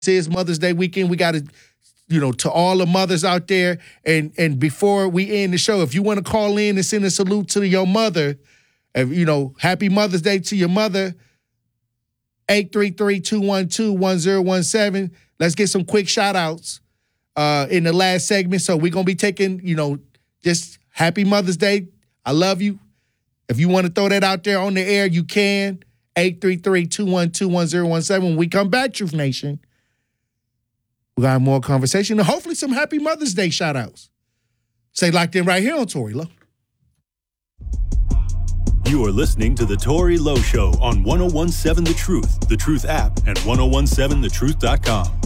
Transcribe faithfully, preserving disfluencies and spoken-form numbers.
is Mother's Day weekend. We got to, you know, to all the mothers out there. And and before we end the show, if you want to call in and send a salute to your mother, if, you know, happy Mother's Day to your mother, eight three three, two one two, one zero one seven. Let's get some quick shout outs uh, in the last segment. So we're going to be taking, you know, just happy Mother's Day. I love you. If you want to throw that out there on the air, you can. eight three three, two one two, one zero one seven. When we come back, Truth Nation, we're going to have more conversation and hopefully some happy Mother's Day shout outs. Stay locked in right here on Tory Lowe. You are listening to The Tory Lowe Show on one oh one seven The Truth, The Truth app, and ten seventeen the truth dot com.